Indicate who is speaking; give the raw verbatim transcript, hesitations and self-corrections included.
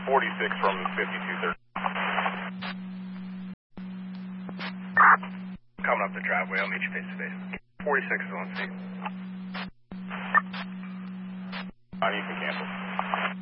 Speaker 1: forty-six from fifty-two thirty. Coming up the driveway, I'll meet you face to face. forty-six is on scene. Uh, you can cancel.